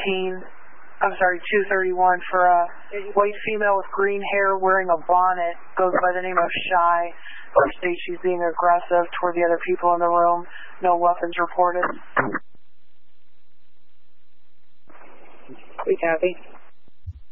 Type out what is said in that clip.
231 for a white female with green hair wearing a bonnet, goes by the name of Shy. States she's being aggressive toward the other people in the room. No weapons reported. We copy.